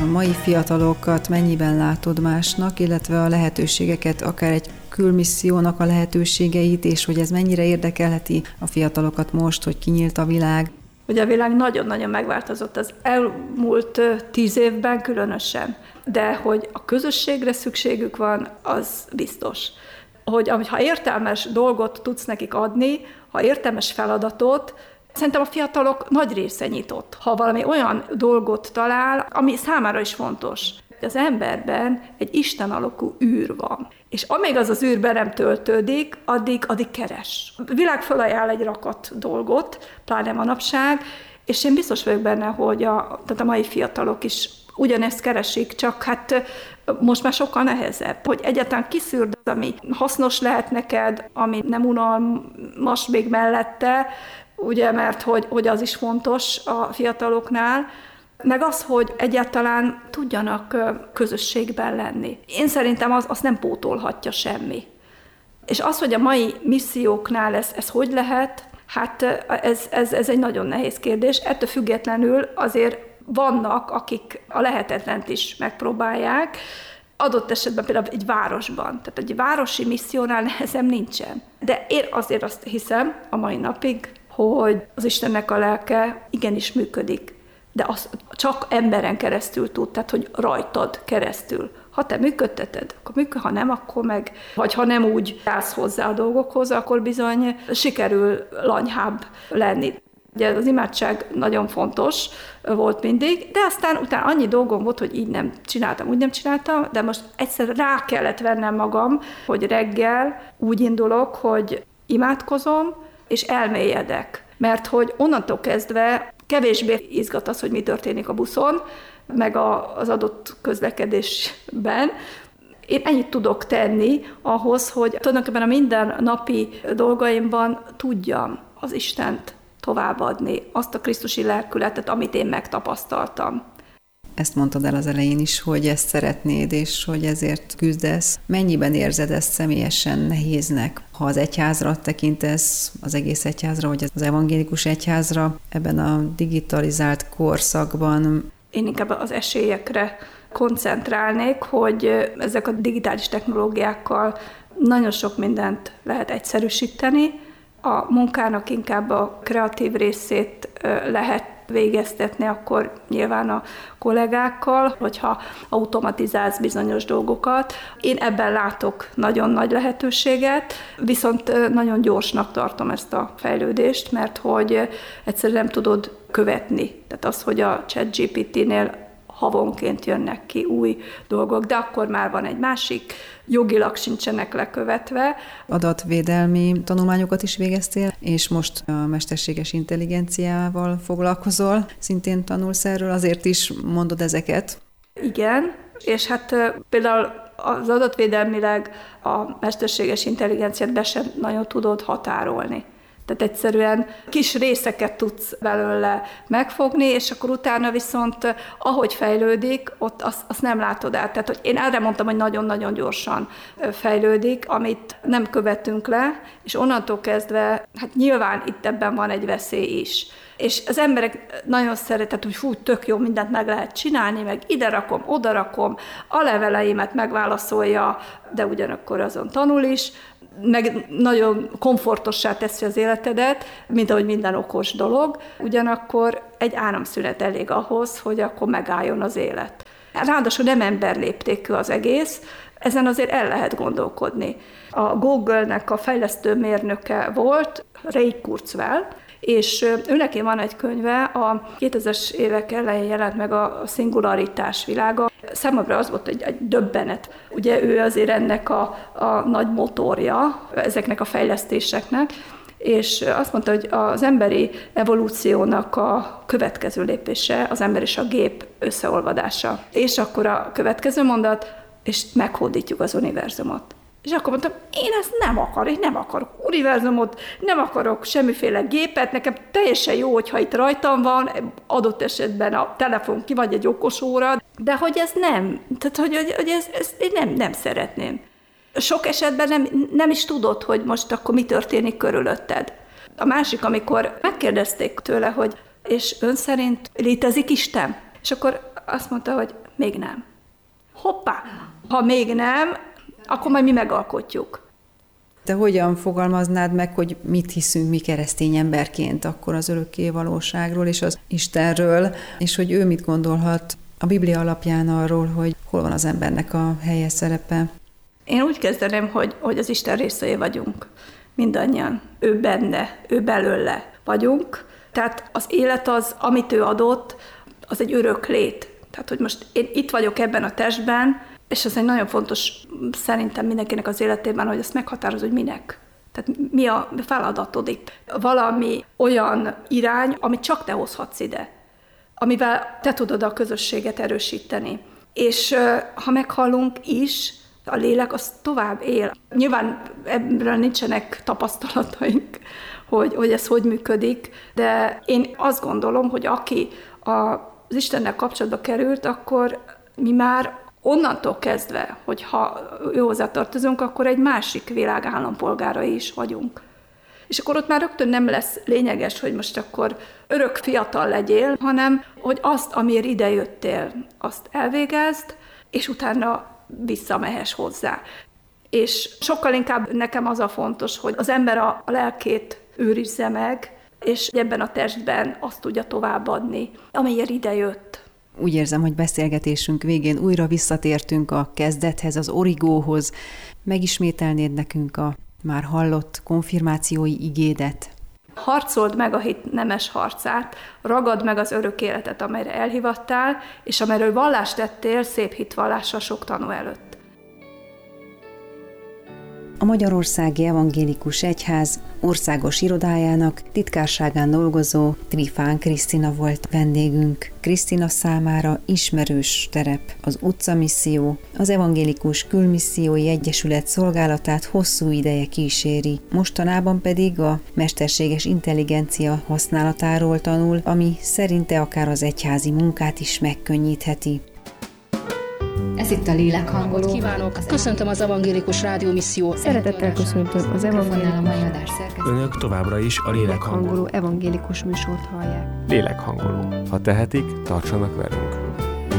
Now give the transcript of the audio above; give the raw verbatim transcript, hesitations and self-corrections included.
A mai fiatalokat mennyiben látod másnak, illetve a lehetőségeket, akár egy külmissziónak a lehetőségeit, és hogy ez mennyire érdekelheti a fiatalokat most, hogy kinyílt a világ? Ugye a világ nagyon-nagyon megváltozott az elmúlt tíz évben különösen, de hogy a közösségre szükségük van, az biztos. Hogy ha értelmes dolgot tudsz nekik adni, ha értelmes feladatot, szerintem a fiatalok nagy része nyitott, ha valami olyan dolgot talál, ami számára is fontos. Az emberben egy Isten alakú űr van. És amíg az az űrben nem töltődik, addig, addig keres. A világ felajánl egy rakat dolgot, pláne manapság, és én biztos vagyok benne, hogy a, tehát a mai fiatalok is ugyanezt keresik, csak hát most már sokkal nehezebb, hogy egyáltalán kiszűrd az, ami hasznos lehet neked, ami nem unalmas még mellette, ugye, mert hogy, hogy az is fontos a fiataloknál, meg az, hogy egyáltalán tudjanak közösségben lenni. Én szerintem az, az nem pótolhatja semmi. És az, hogy a mai misszióknál ez, ez hogy lehet, hát ez, ez, ez egy nagyon nehéz kérdés. Ettől függetlenül azért vannak, akik a lehetetlent is megpróbálják, adott esetben például egy városban. Tehát egy városi missziónál nehezem nincsen. De én azért azt hiszem a mai napig, hogy az Istennek a lelke igenis működik. De az csak emberen keresztül tud, tehát hogy rajtad keresztül. Ha te működteted, akkor működ, ha nem, akkor meg, vagy ha nem úgy állsz hozzá a dolgokhoz, akkor bizony sikerül lanyhább lenni. Ugye az imádság nagyon fontos volt mindig, de aztán utána annyi dolgom volt, hogy így nem csináltam, úgy nem csináltam, de most egyszer rá kellett vennem magam, hogy reggel úgy indulok, hogy imádkozom, és elmélyedek. Mert hogy onnantól kezdve kevésbé izgat az, hogy mi történik a buszon, meg a, az adott közlekedésben. Én ennyit tudok tenni ahhoz, hogy tulajdonképpen a mindennapi dolgaimban tudjam az Istent továbbadni, azt a krisztusi lelkületet, amit én megtapasztaltam. Ezt mondtad el az elején is, hogy ezt szeretnéd, és hogy ezért küzdesz. Mennyiben érzed ezt személyesen nehéznek, ha az egyházra tekintesz, az egész egyházra, vagy az evangélikus egyházra ebben a digitalizált korszakban? Én inkább az esélyekre koncentrálnék, hogy ezek a digitális technológiákkal nagyon sok mindent lehet egyszerűsíteni, a munkának inkább a kreatív részét lehet végeztetni, akkor nyilván a kollégákkal, hogyha automatizálsz bizonyos dolgokat. Én ebben látok nagyon nagy lehetőséget, viszont nagyon gyorsnak tartom ezt a fejlődést, mert hogy egyszerűen nem tudod követni. Tehát az, hogy a ChatGPT-nél havonként jönnek ki új dolgok, de akkor már van egy másik, jogilag sincsenek lekövetve. Adatvédelmi tanulmányokat is végeztél, és most a mesterséges intelligenciával foglalkozol, szintén tanulsz erről, azért is mondod ezeket. Igen, és hát például az adatvédelmileg a mesterséges intelligenciát be sem nagyon tudod határolni. Tehát egyszerűen kis részeket tudsz belőle megfogni, és akkor utána viszont, ahogy fejlődik, ott azt, azt nem látod el. Tehát hogy én erre mondtam, hogy nagyon-nagyon gyorsan fejlődik, amit nem követünk le, és onnantól kezdve, hát nyilván itt ebben van egy veszély is. És az emberek nagyon szeretett, hogy fú, tök jó, mindent meg lehet csinálni, meg ide rakom, oda rakom, a leveleimet megválaszolja, de ugyanakkor azon tanul is, meg nagyon komfortossá teszi az életedet, mint ahogy minden okos dolog, ugyanakkor egy áramszünet elég ahhoz, hogy akkor megálljon az élet. Ráadásul nem emberléptékű az egész, ezen azért el lehet gondolkodni. A Google-nek a fejlesztő mérnöke volt, Ray Kurzweil, és őneki van egy könyve, a kétezres évek elején jelent meg a szingularitás világa. Számomra az volt egy, egy döbbenet. Ugye ő azért ennek a, a nagy motorja, ezeknek a fejlesztéseknek, és azt mondta, hogy az emberi evolúciónak a következő lépése az ember és a gép összeolvadása. És akkor a következő mondat, és meghódítjuk az univerzumot. És akkor mondtam, én ezt nem akarok, én nem akarok univerzumot, nem akarok semmiféle gépet, nekem teljesen jó, hogyha itt rajtam van, adott esetben a telefon ki, vagy egy okos óra, de hogy ez nem, tehát hogy, hogy, hogy ez, ez én nem, nem szeretném. Sok esetben nem, nem is tudod, hogy most akkor mi történik körülötted. A másik, amikor megkérdezték tőle, hogy és ön szerint létezik Isten? És akkor azt mondta, hogy még nem. Hoppá! Ha még nem, akkor majd mi megalkotjuk. Te hogyan fogalmaznád meg, hogy mit hiszünk mi keresztény emberként akkor az örökké valóságról és az Istenről, és hogy ő mit gondolhat a Biblia alapján arról, hogy hol van az embernek a helye, szerepe? Én úgy kezdeném, hogy, hogy az Isten részei vagyunk. Mindannyian. Ő benne, ő belőle vagyunk. Tehát az élet az, amit ő adott, az egy örök lét. Tehát, hogy most én itt vagyok ebben a testben, és ez egy nagyon fontos szerintem mindenkinek az életében, hogy ezt meghatározza, hogy minek. Tehát mi a feladatod itt. Valami olyan irány, amit csak te hozhatsz ide, amivel te tudod a közösséget erősíteni. És ha meghalunk is, a lélek az tovább él. Nyilván ebből nincsenek tapasztalataink, hogy, hogy ez hogy működik, de én azt gondolom, hogy aki az Istennel kapcsolatba került, akkor mi már onnantól kezdve, hogyha ő hozzátartozunk, akkor egy másik világ állampolgárai is vagyunk. És akkor ott már rögtön nem lesz lényeges, hogy most akkor örök fiatal legyél, hanem hogy azt, amiért idejöttél, azt elvégezd, és utána visszamehess hozzá. És sokkal inkább nekem az a fontos, hogy az ember a lelkét őrizze meg, és ebben a testben azt tudja továbbadni, amiért idejött. Úgy érzem, hogy beszélgetésünk végén újra visszatértünk a kezdethez, az origóhoz. Megismételnéd nekünk a már hallott konfirmációi igédet? Harcold meg a hit nemes harcát, ragad meg az örök életet, amelyre elhivattál, és amelyről vallást tettél szép hitvallással sok tanú előtt. A Magyarországi Evangélikus Egyház országos irodájának titkárságán dolgozó Trifán Krisztina volt vendégünk. Krisztina számára ismerős terep az utcamisszió, az Evangélikus Külmissziói Egyesület szolgálatát hosszú ideje kíséri, mostanában pedig a mesterséges intelligencia használatáról tanul, ami szerinte akár az egyházi munkát is megkönnyítheti. Ez itt a Lélekhangoló. Kívánok! Köszöntöm az Evangélikus Rádiómisszió. Szeretettel köszöntöm az Evangélikus. Önök továbbra is a Lélekhangoló evangélikus műsort hallják. Lélekhangoló. Ha tehetik, tartsanak velünk.